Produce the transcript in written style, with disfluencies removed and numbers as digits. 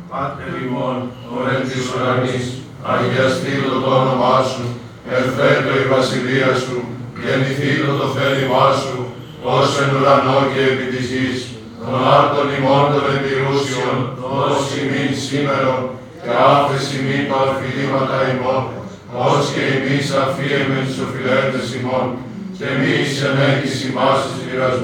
Πάτερ ημών, ον εν της ουρανής, αγιαστήτω το όνομά σου, ελθέτω η βασιλεία σου, γεννηθήτω το θέλημά σου, ως εν ουρανό και επί της γης. Των άρτων ημών των επιρούσιων, δώσει ημίν σήμερον, και άφες ημίν τα ορφιλήματα ημών, ως και εμείς αφίεμεν τους οφειλέτες ημών, και μη εις ενέγγις ημάς εις πειρασμούς.